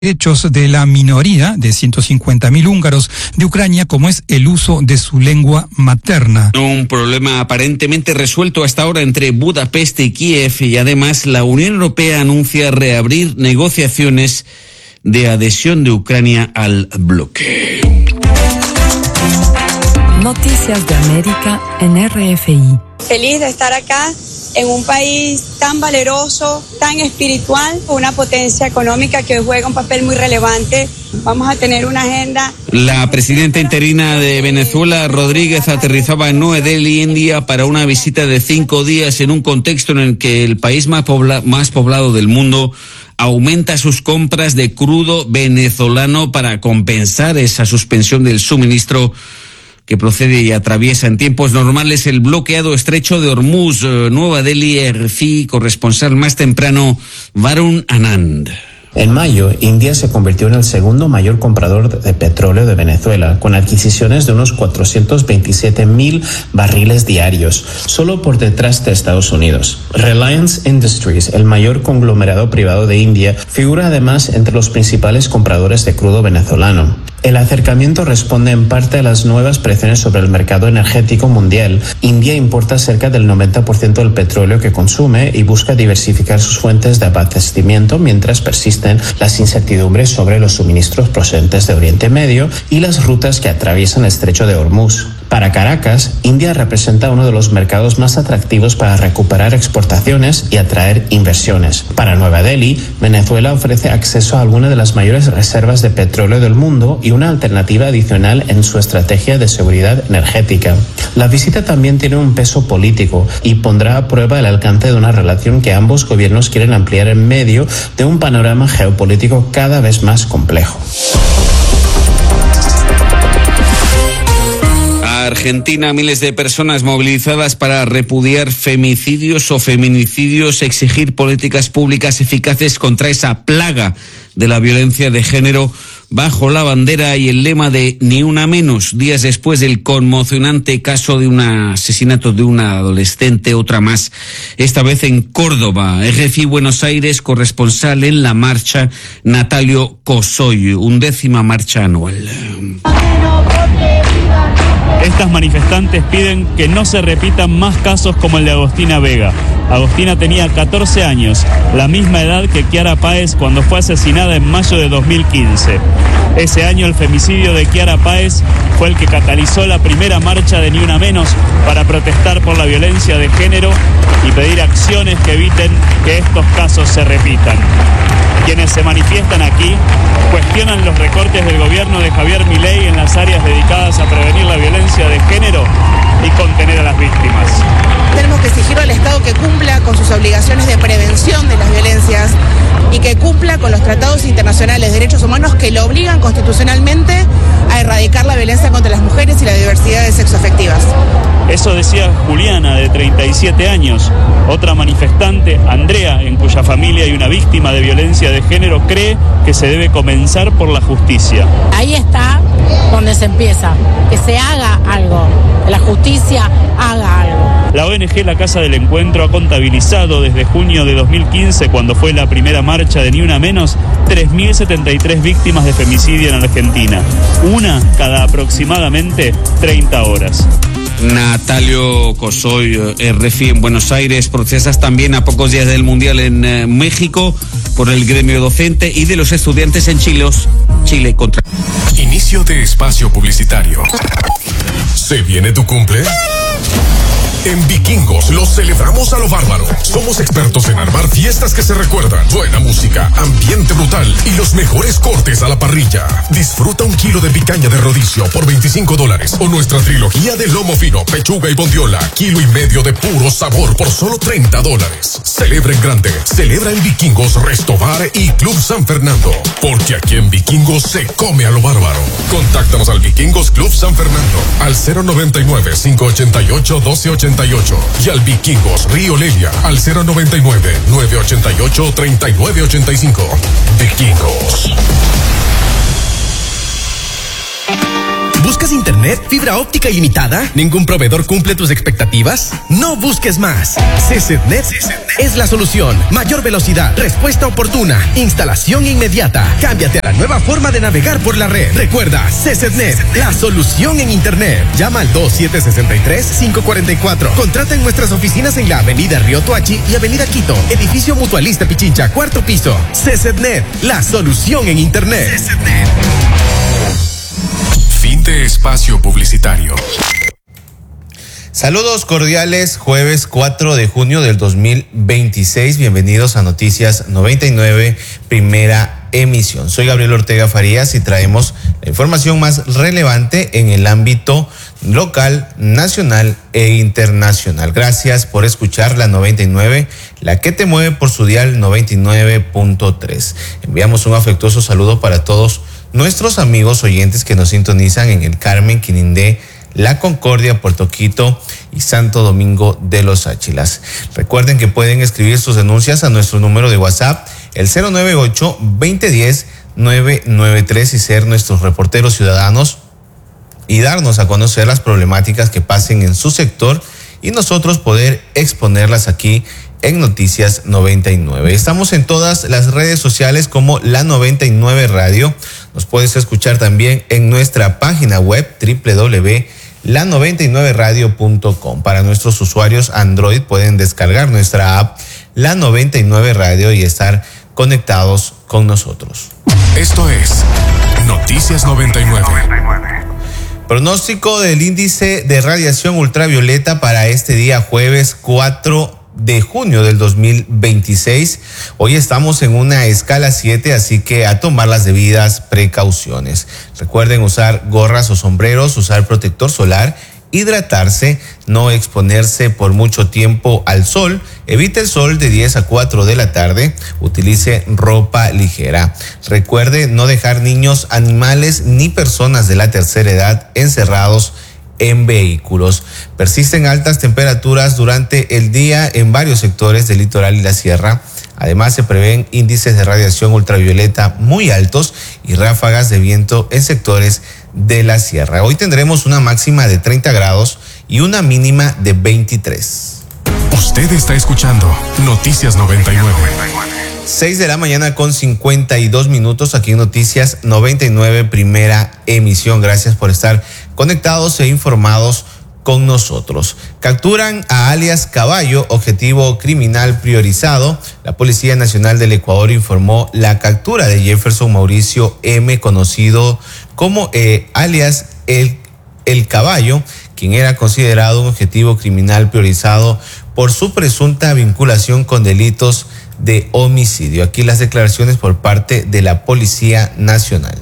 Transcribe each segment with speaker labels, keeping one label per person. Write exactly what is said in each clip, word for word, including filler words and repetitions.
Speaker 1: derechos de la minoría de ciento cincuenta mil húngaros de Ucrania, como es el uso de su lengua materna.
Speaker 2: Un problema aparentemente resuelto hasta ahora entre Budapest y Kiev, y además la Unión Europea anuncia reabrir negociaciones de adhesión de Ucrania al bloque.
Speaker 3: Noticias de América en R F I.
Speaker 4: Feliz de estar acá en un país tan valeroso, tan espiritual, una potencia económica que juega un papel muy relevante. Vamos a tener una agenda.
Speaker 2: La presidenta interina de Venezuela, Rodríguez, aterrizaba en Nueva Delhi, India, para una visita de cinco días en un contexto en el que el país más, pobla- más poblado del mundo aumenta sus compras de crudo venezolano para compensar esa suspensión del suministro que procede y atraviesa en tiempos normales el bloqueado estrecho de Hormuz. Nueva Delhi, R F I, corresponsal más temprano, Varun Anand.
Speaker 5: En mayo, India se convirtió en el segundo mayor comprador de petróleo de Venezuela, con adquisiciones de unos cuatrocientos veintisiete mil barriles diarios, solo por detrás de Estados Unidos. Reliance Industries, el mayor conglomerado privado de India, figura además entre los principales compradores de crudo venezolano. El acercamiento responde en parte a las nuevas presiones sobre el mercado energético mundial. India importa cerca del noventa por ciento del petróleo que consume y busca diversificar sus fuentes de abastecimiento mientras persisten las incertidumbres sobre los suministros procedentes de Oriente Medio y las rutas que atraviesan el estrecho de Hormuz. Para Caracas, India representa uno de los mercados más atractivos para recuperar exportaciones y atraer inversiones. Para Nueva Delhi, Venezuela ofrece acceso a alguna de las mayores reservas de petróleo del mundo y una alternativa adicional en su estrategia de seguridad energética. La visita también tiene un peso político y pondrá a prueba el alcance de una relación que ambos gobiernos quieren ampliar en medio de un panorama geopolítico cada vez más complejo.
Speaker 2: Argentina, miles de personas movilizadas para repudiar femicidios o feminicidios, exigir políticas públicas eficaces contra esa plaga de la violencia de género bajo la bandera y el lema de Ni una menos, días después del conmocionante caso de un asesinato de una adolescente, otra más, esta vez en Córdoba. R F I Buenos Aires, corresponsal en la marcha, Natalio Cosoy, undécima marcha anual.
Speaker 6: Estas manifestantes piden que no se repitan más casos como el de Agostina Vega. Agostina tenía catorce años, la misma edad que Kiara Páez cuando fue asesinada en mayo de dos mil quince. Ese año el femicidio de Kiara Páez fue el que catalizó la primera marcha de Ni Una Menos para protestar por la violencia de género y pedir acciones que eviten que estos casos se repitan. Quienes se manifiestan aquí cuestionan los recortes del gobierno de Javier Milei en las áreas dedicadas a prevenir la violencia de género y contener a las víctimas.
Speaker 7: Tenemos que exigirle al Estado que cumpla con sus obligaciones de prevención de las violencias y que cumpla con los tratados internacionales de derechos humanos que lo obligan constitucionalmente a erradicar la violencia contra las mujeres y la diversidad de sexoafectivas.
Speaker 6: Eso decía Juliana, de treinta y siete años. Otra manifestante, Andrea, en cuya familia hay una víctima de violencia de género, cree que se debe comenzar por la justicia.
Speaker 8: Ahí está donde se empieza, que se haga algo, que la justicia haga algo.
Speaker 6: La O N G La Casa del Encuentro ha contabilizado desde junio de dos mil quince, cuando fue la primera marcha de Ni Una Menos, tres mil setenta y tres víctimas de femicidio en Argentina, una cada aproximadamente treinta horas.
Speaker 2: Natalio Cosoy, R F I en Buenos Aires. Protestas también a pocos días del Mundial en eh, México por el gremio docente y de los estudiantes en Chile, Chile contra...
Speaker 9: Inicio de espacio publicitario. ¿Se viene tu cumple? En Vikingos lo celebramos a lo bárbaro. Somos expertos en armar fiestas que se recuerdan, buena música, ambiente brutal y los mejores cortes a la parrilla. Disfruta un kilo de picaña de rodicio por veinticinco dólares o nuestra trilogía de lomo fino, pechuga y bondiola, kilo y medio de puro sabor por solo treinta dólares. Celebra en grande, celebra en Vikingos, Resto Bar y Club San Fernando, porque aquí en Vikingos se come a lo bárbaro. Contáctanos al Vikingos Club San Fernando al cero noventa y nueve, cinco ochenta y ocho, doce ochenta y ocho y al Vikingos Río Lelia al cero noventa y nueve, nueve ochenta y ocho, treinta y nueve ochenta y cinco. Vikingos.
Speaker 10: ¿Buscas internet internet, fibra óptica ilimitada? ¿Ningún proveedor cumple tus expectativas? No busques más. CCnet es la solución. Mayor velocidad, respuesta oportuna, instalación inmediata. Cámbiate a la nueva forma de navegar por la red. Recuerda, CCnet, la solución en internet. Llama al dos siete seis tres, cinco cuatro cuatro. Contrata en nuestras oficinas en la avenida Río Tuachi y avenida Quito, edificio Mutualista Pichincha, cuarto piso. CCnet, la solución en internet. CCnet.
Speaker 9: Fin de espacio publicitario.
Speaker 11: Saludos cordiales, jueves cuatro de junio del dos mil veintiséis. Bienvenidos a Noticias noventa y nueve, primera emisión. Soy Gabriel Ortega Farías y traemos la información más relevante en el ámbito local, nacional e internacional. Gracias por escuchar la noventa y nueve, la que te mueve por su dial noventa y nueve punto tres. Enviamos un afectuoso saludo para todos nuestros amigos oyentes que nos sintonizan en el Carmen, Quinindé, La Concordia, Puerto Quito y Santo Domingo de los Áchilas. Recuerden que pueden escribir sus denuncias a nuestro número de WhatsApp, el cero nueve ocho, veinte diez, nueve nueve tres, y ser nuestros reporteros ciudadanos y darnos a conocer las problemáticas que pasen en su sector y nosotros poder exponerlas aquí en Noticias noventa y nueve. Estamos en todas las redes sociales como La noventa y nueve Radio. Nos puedes escuchar también en nuestra página web doble u doble u doble u punto la noventa y nueve radio punto com. Para nuestros usuarios Android pueden descargar nuestra app La noventa y nueve Radio y estar conectados con nosotros.
Speaker 9: Esto es Noticias noventa y nueve.
Speaker 11: Pronóstico del índice de radiación ultravioleta para este día jueves cuatro de junio del dos mil veintiséis. Hoy estamos en una escala siete, así que a tomar las debidas precauciones. Recuerden usar gorras o sombreros, usar protector solar, hidratarse, no exponerse por mucho tiempo al sol, evite el sol de diez a cuatro de la tarde, utilice ropa ligera. Recuerde no dejar niños, animales ni personas de la tercera edad encerrados en vehículos. Persisten altas temperaturas durante el día en varios sectores del litoral y la sierra. Además, se prevén índices de radiación ultravioleta muy altos y ráfagas de viento en sectores de la sierra. Hoy tendremos una máxima de treinta grados y una mínima de veintitrés.
Speaker 9: Usted está escuchando Noticias noventa y nueve.
Speaker 11: seis de la mañana con cincuenta y dos minutos aquí en Noticias noventa y nueve, primera emisión. Gracias por estar conectados e informados con nosotros. Capturan a alias Caballo, objetivo criminal priorizado. La Policía Nacional del Ecuador informó la captura de Jefferson Mauricio M., conocido como eh, alias el, el Caballo, quien era considerado un objetivo criminal priorizado por su presunta vinculación con delitos de homicidio. Aquí las declaraciones por parte de la Policía Nacional.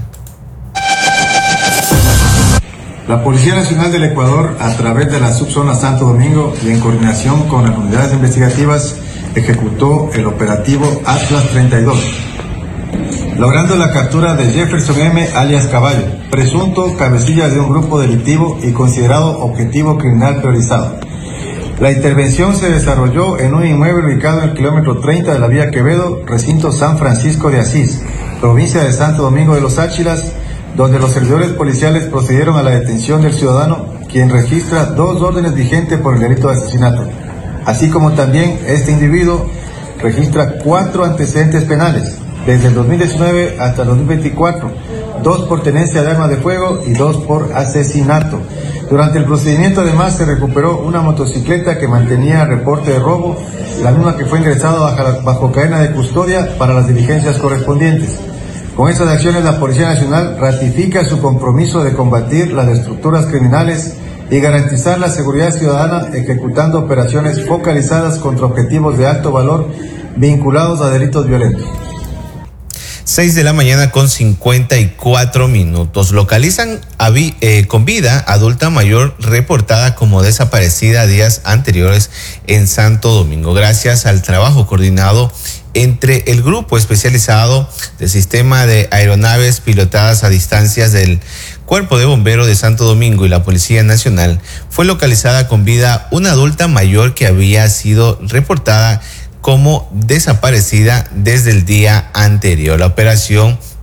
Speaker 12: La Policía Nacional del Ecuador, a través de la subzona Santo Domingo y en coordinación con las unidades investigativas, ejecutó el operativo Atlas treinta y dos, logrando la captura de Jefferson M., alias Caballo, presunto cabecilla de un grupo delictivo y considerado objetivo criminal priorizado. La intervención se desarrolló en un inmueble ubicado en el kilómetro treinta de la vía Quevedo, recinto San Francisco de Asís, provincia de Santo Domingo de los Áchilas, donde los servidores policiales procedieron a la detención del ciudadano, quien registra dos órdenes vigentes por el delito de asesinato. Así como también este individuo registra cuatro antecedentes penales, desde el dos mil diecinueve hasta el dos mil veinticuatro, dos por tenencia de arma de fuego y dos por asesinato. Durante el procedimiento además se recuperó una motocicleta que mantenía reporte de robo, la misma que fue ingresada bajo, bajo cadena de custodia para las diligencias correspondientes. Con estas acciones la Policía Nacional ratifica su compromiso de combatir las estructuras criminales y garantizar la seguridad ciudadana ejecutando operaciones focalizadas contra objetivos de alto valor vinculados a delitos violentos.
Speaker 11: seis de la mañana con cincuenta y cuatro minutos. Localizan a vi, eh, con vida adulta mayor reportada como desaparecida días anteriores en Santo Domingo. Gracias al trabajo coordinado entre el grupo especializado del sistema de aeronaves pilotadas a distancias del Cuerpo de Bomberos de Santo Domingo y la Policía Nacional, fue localizada con vida una adulta mayor que había sido reportada como desaparecida desde el día anterior. La operación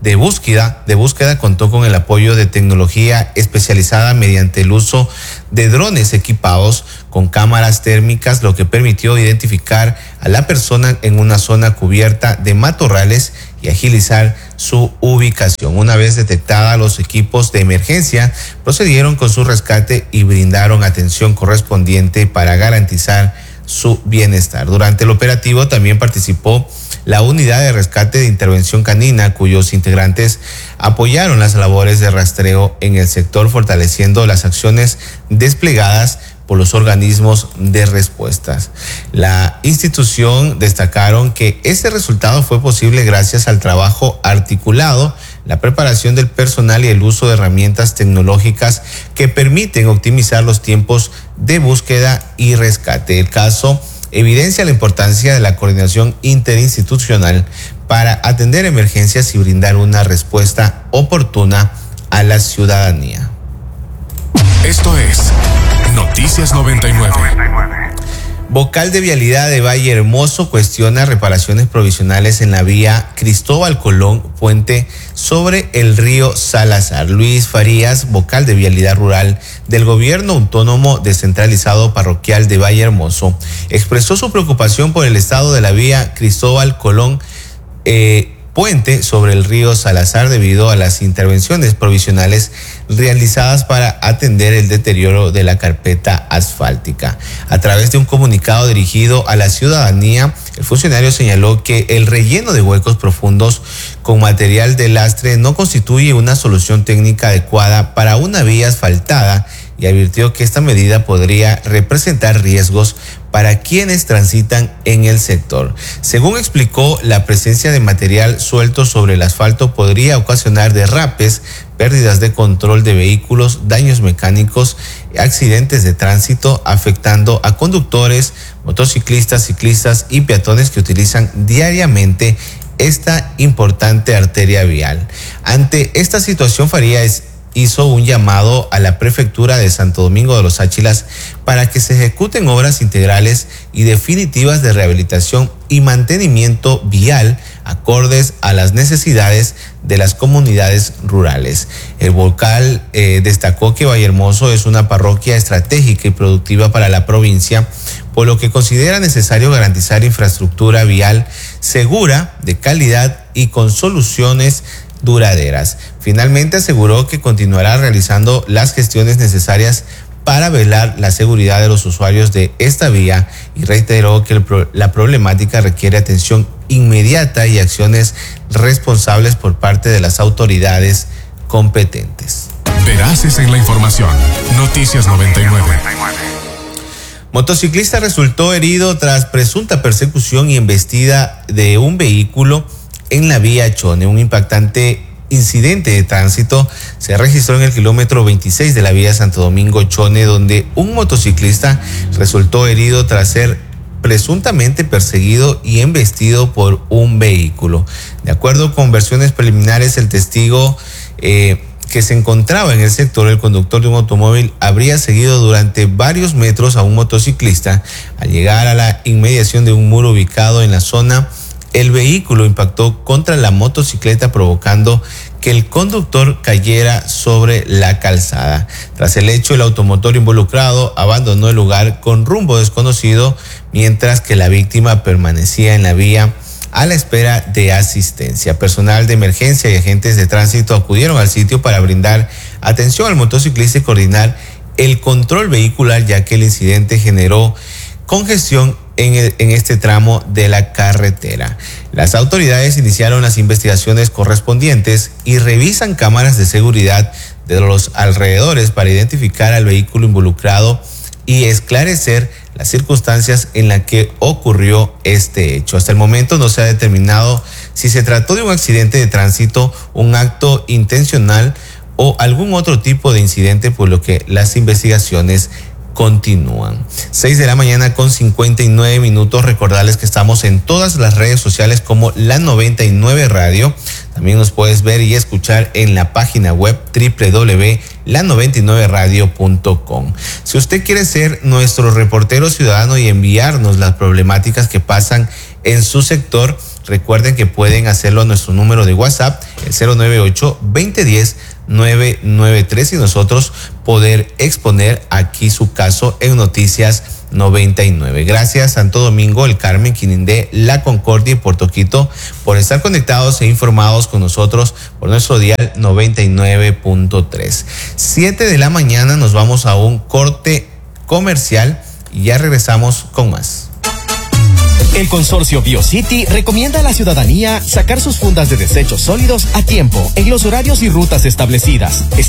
Speaker 11: de búsqueda, de búsqueda contó con el apoyo de tecnología especializada mediante el uso de drones equipados con cámaras térmicas, lo que permitió identificar a la persona en una zona cubierta de matorrales y agilizar su ubicación. Una vez detectada, los equipos de emergencia procedieron con su rescate y brindaron atención correspondiente para garantizar su bienestar. Durante el operativo también participó la unidad de rescate de intervención canina, cuyos integrantes apoyaron las labores de rastreo en el sector, fortaleciendo las acciones desplegadas por los organismos de respuestas. La institución destacaron que este resultado fue posible gracias al trabajo articulado, la preparación del personal y el uso de herramientas tecnológicas que permiten optimizar los tiempos de búsqueda y rescate. El caso evidencia la importancia de la coordinación interinstitucional para atender emergencias y brindar una respuesta oportuna a la ciudadanía.
Speaker 9: Esto es Noticias noventa y nueve.
Speaker 11: Vocal de Vialidad de Valle Hermoso cuestiona reparaciones provisionales en la vía Cristóbal Colón, puente sobre el río Salazar. Luis Farías, vocal de Vialidad Rural del Gobierno Autónomo Descentralizado Parroquial de Valle Hermoso, expresó su preocupación por el estado de la vía Cristóbal Colón, eh, puente sobre el río Salazar, debido a las intervenciones provisionales realizadas para atender el deterioro de la carpeta asfáltica. A través de un comunicado dirigido a la ciudadanía, el funcionario señaló que el relleno de huecos profundos con material de lastre no constituye una solución técnica adecuada para una vía asfaltada y advirtió que esta medida podría representar riesgos para quienes transitan en el sector. Según explicó, la presencia de material suelto sobre el asfalto podría ocasionar derrapes, pérdidas de control de vehículos, daños mecánicos, accidentes de tránsito, afectando a conductores, motociclistas, ciclistas y peatones que utilizan diariamente esta importante arteria vial. Ante esta situación, Farías hizo un llamado a la Prefectura de Santo Domingo de los Áchilas para que se ejecuten obras integrales y definitivas de rehabilitación y mantenimiento vial acordes a las necesidades de las comunidades rurales. El vocal eh, destacó que Vallehermoso es una parroquia estratégica y productiva para la provincia, por lo que considera necesario garantizar infraestructura vial segura, de calidad y con soluciones duraderas. Finalmente aseguró que continuará realizando las gestiones necesarias para velar la seguridad de los usuarios de esta vía y reiteró que el pro- la problemática requiere atención inmediata y acciones responsables por parte de las autoridades competentes.
Speaker 9: Veraces en la información. Noticias noventa y nueve.
Speaker 11: Motociclista resultó herido tras presunta persecución y embestida de un vehículo en la vía Chone. Un impactante incidente de tránsito se registró en el kilómetro veintiséis de la vía Santo Domingo Chone, donde un motociclista resultó herido tras ser presuntamente perseguido y embestido por un vehículo. De acuerdo con versiones preliminares, el testigo eh, que se encontraba en el sector, el conductor de un automóvil, habría seguido durante varios metros a un motociclista. Al llegar a la inmediación de un muro ubicado en la zona, el vehículo impactó contra la motocicleta, provocando que el conductor cayera sobre la calzada. Tras el hecho, el automotor involucrado abandonó el lugar con rumbo desconocido, mientras que la víctima permanecía en la vía a la espera de asistencia. Personal de emergencia y agentes de tránsito acudieron al sitio para brindar atención al motociclista y coordinar el control vehicular, ya que el incidente generó congestión en, el, en este tramo de la carretera. Las autoridades iniciaron las investigaciones correspondientes y revisan cámaras de seguridad de los alrededores para identificar al vehículo involucrado y esclarecer las circunstancias en las que ocurrió este hecho. Hasta el momento no se ha determinado si se trató de un accidente de tránsito, un acto intencional o algún otro tipo de incidente, por lo que las investigaciones continúan. seis de la mañana con cincuenta y nueve minutos. Recordarles que estamos en todas las redes sociales como La noventa y nueve Radio. También nos puedes ver y escuchar en la página web doble u doble u doble u punto la noventa y nueve radio punto com. Si usted quiere ser nuestro reportero ciudadano y enviarnos las problemáticas que pasan en su sector, recuerden que pueden hacerlo a nuestro número de WhatsApp, el cero nueve ocho, veinte diez, nueve nueve tres, y nosotros poder exponer aquí su caso en Noticias noventa y nueve. Gracias Santo Domingo, El Carmen, Quinindé, La Concordia y Puerto Quito por estar conectados e informados con nosotros por nuestro dial noventa y nueve punto tres. siete de la mañana, nos vamos a un corte comercial y ya regresamos con más.
Speaker 10: El consorcio BioCity recomienda a la ciudadanía sacar sus fundas de desechos sólidos a tiempo, en los horarios y rutas establecidas.